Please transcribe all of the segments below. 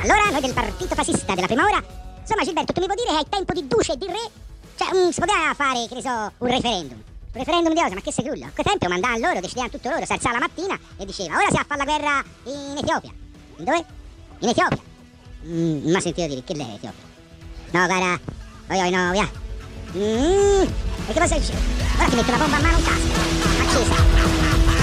Allora, noi del partito fascista della prima ora, insomma Gilberto, tu mi vuoi dire che hai tempo di duce e di re? Cioè, si poteva fare, che ne so, un referendum. Un referendum di cosa? Ma che sei crullo? A quel tempo mandavano loro, decidevano tutto loro, si alzava la mattina e diceva, ora si va a fare la guerra in Etiopia. In dove? In Etiopia. Non ha sentito dire che lei è Etiopia. No, cara, no, via. E che cosa dice? Ora ti metto una bomba a mano in tasca. Accesa.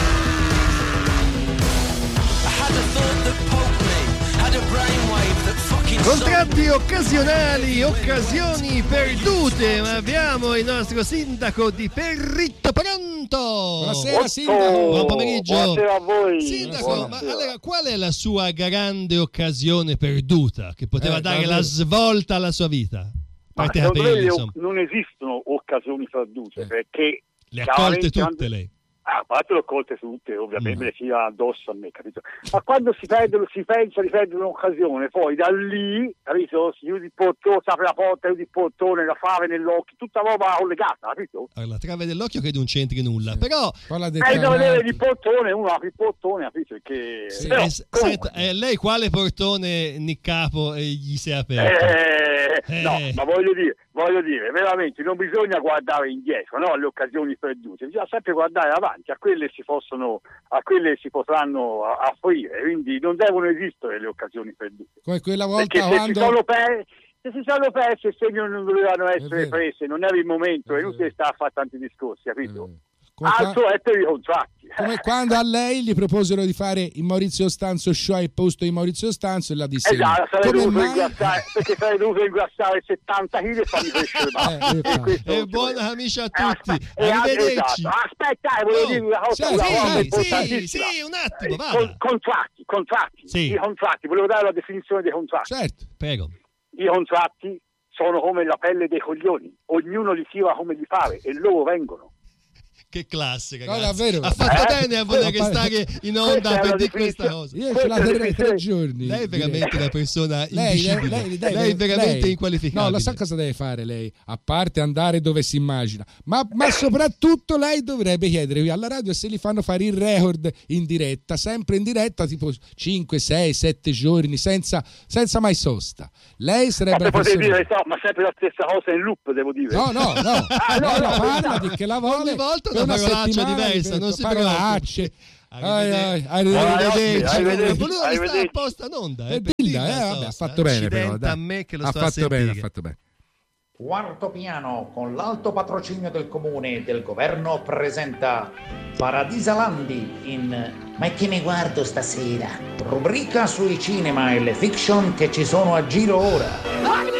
Contratti occasionali, occasioni perdute, ma abbiamo il nostro sindaco di Perritto pronto. Buonasera sindaco. Buon pomeriggio. Buonasera a voi. Sindaco, Buonasera. ma allora qual è la sua grande occasione perduta che poteva dare la svolta alla sua vita? Ma Parte secondo capelli, me insomma. non esistono occasioni perdute, perché Le ha colte chiaramente tutte lei. a parte le ho colte tutte, ovviamente le sia addosso a me, capito? Ma quando si pensa di perdere un'occasione, poi da lì, capito? Si chiude il portone, si apre la porta, chiude il portone, la fave nell'occhio, tutta roba collegata, capito? Allora, la trave dell'occhio credo non c'entri nulla, però Da vedere il portone, uno apre il portone, capito? Che... sì, Però, senta, lei quale portone in capo gli si è aperto? No, ma voglio dire, veramente non bisogna guardare indietro, no, alle occasioni perdute, bisogna sempre guardare avanti, a quelle si potranno offrire, quindi non devono esistere le occasioni perdute. Come quella volta perché se quando... si sono perse, se non dovevano essere prese, non era il momento, è inutile stare a fare tanti discorsi, capito? Altro è per i contratti. Come quando a lei gli proposero di fare il Maurizio Stanzo show al posto di Maurizio Stanzo e la disse esatto, perché sarei dovuto ingrassare 70 kg e farmi crescere E buona amici a tutti, arrivederci. Esatto. Aspetta, volevo dire una cosa sì, un attimo, vada. Contratti. Sì. I contratti, volevo dare la definizione dei contratti. Certo. Prego. I contratti sono come la pelle dei coglioni, ognuno li tira come gli pare e loro vengono. Che classe, ragazzi. No, davvero. Ha fatto bene a voler stare in onda per dire questa cosa. Io ce la terrei 3 giorni. Lei è veramente una persona lei indicibile. Lei è veramente inqualificabile. No, lo sa cosa deve fare lei? A parte andare dove si immagina, ma soprattutto lei dovrebbe chiedere qui alla radio se li fanno fare il record in diretta, sempre in diretta, tipo 5, 6, 7 giorni, senza mai sosta. Lei sarebbe la persona... dire, ma sempre la stessa cosa in loop, devo dire. No. Parla di che la vuole. Ogni volta una parolaccia diversa, non si parolacce. Arrivederci. Volevo stare apposta in onda. Ha fatto bene però. A me che lo ha sto a fatto bene, sentire. ha fatto bene. Quarto piano, con l'alto patrocinio del comune e del governo, presenta Paradisa Landi in Ma che ne guardo stasera? Rubrica sui cinema e le fiction che ci sono a giro ora.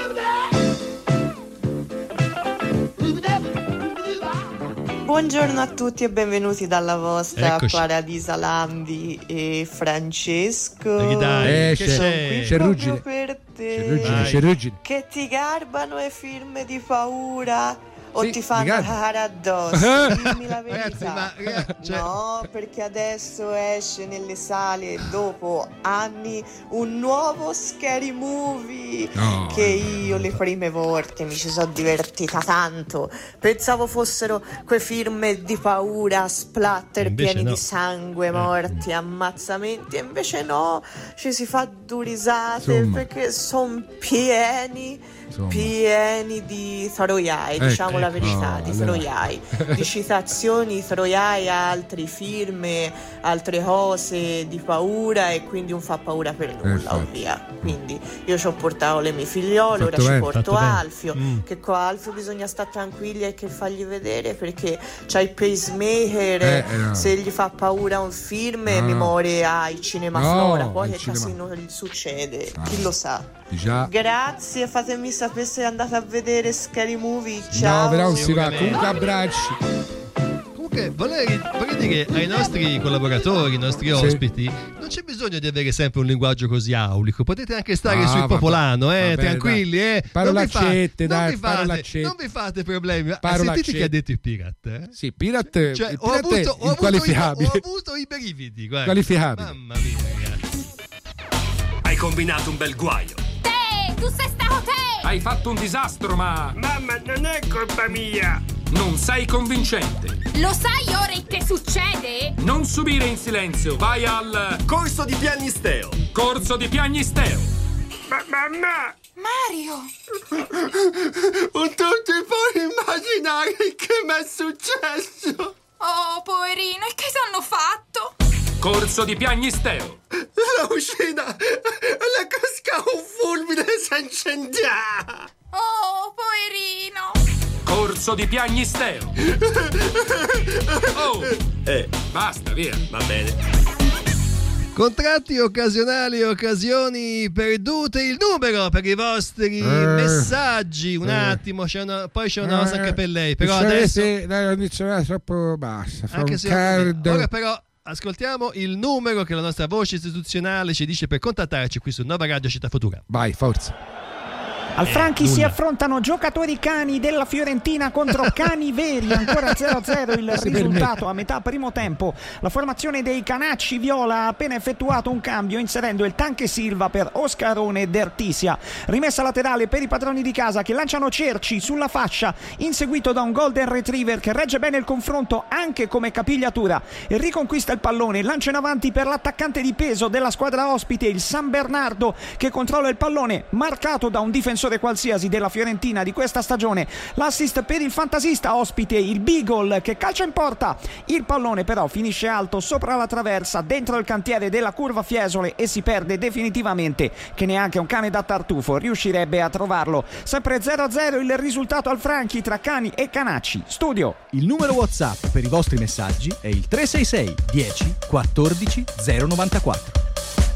Buongiorno a tutti e benvenuti dalla vostra Eccoci. Paradisa Landi e Francesco. Dai, che sono c'è? qui C'è proprio ruggine. per te. C'è ruggine. Che ti garbano i film di paura o Sì, ti fanno mi garba. cagare addosso? Dimmi la Ragazzi, verità. cioè- No, perché adesso esce nelle sale dopo anni un nuovo Scary Movie No, che io le prime volte mi ci sono divertita tanto. Pensavo fossero quei film di paura, splatter, Invece pieni no. di sangue, morti, ammazzamenti, e invece no, ci si fa durisate Insomma. perché sono pieni di troiai, diciamo la verità, di troiai, di citazioni troiai a altri film, altre cose di paura, e quindi un fa paura per nulla, via. Quindi io ci ho portato le mie figliole, ora ci porto Alfio, che con Alfio bisogna stare tranquilli e che fargli vedere, perché c'ha il pacemaker, no. se gli fa paura un film mi muore ai cinema Flora, poi che casino gli succede, chi lo sa. Già. Grazie, fatemi sapere se andate a vedere Scary Movie. Ciao. No, però non si va. ovviamente. Comunque abbracci. Comunque vorrei dire ai nostri collaboratori, ai nostri ospiti, non c'è bisogno di avere sempre un linguaggio così aulico, potete anche stare sul popolano, tranquilli, Parolaccette, dai, parolaccette. non vi fate problemi. Parolaccette. Sentite che ha detto il Pirat, Sì, Pirat, cioè, il ho Pirat è inqualificabile. ho avuto i brividi, guarda. Qualificabile. Mamma mia, ragazzi. Hai combinato un bel guaio. Tu sei stato te! Hai fatto un disastro, ma Mamma, non è colpa mia! non sei convincente. Lo sai ora che succede? Non subire in silenzio. Vai al Corso di piagnisteo! corso di piagnisteo. Mamma! Mario! Non tutti puoi immaginare che mi è successo! Oh, poverino, e che ti hanno fatto? Corso di piagnisteo. La uscita! La casca un fulmine si incendia! Oh, poverino! Corso di piagnisteo. Oh! Basta, via. Va bene. Contratti occasionali, occasioni perdute, il numero per i vostri messaggi. Un attimo, poi c'è una cosa anche per lei. Però adesso la condizione è troppo bassa. Anche se ora però ascoltiamo il numero che la nostra voce istituzionale ci dice per contattarci qui su Nova Radio Città Futura. Vai, forza. Al Franchi si affrontano giocatori cani della Fiorentina contro cani veri, ancora 0-0 il risultato a metà primo tempo. La formazione dei Canacci Viola ha appena effettuato un cambio inserendo il Tanque Silva per Oscarone D'Ertisia. Rimessa laterale per i padroni di casa che lanciano Cerci sulla fascia, inseguito da un Golden Retriever che regge bene il confronto anche come capigliatura e riconquista il pallone. Lancia in avanti per l'attaccante di peso della squadra ospite, il San Bernardo, che controlla il pallone marcato da un difensore qualsiasi della Fiorentina di questa stagione. L'assist per il fantasista ospite, il Beagle, che calcia in porta. Il pallone però finisce alto sopra la traversa dentro il cantiere della curva Fiesole e si perde definitivamente, che neanche un cane da tartufo riuscirebbe a trovarlo. Sempre 0-0 il risultato al Franchi tra cani e Canacci. Studio. Il numero WhatsApp per i vostri messaggi è il 366 10 14 094.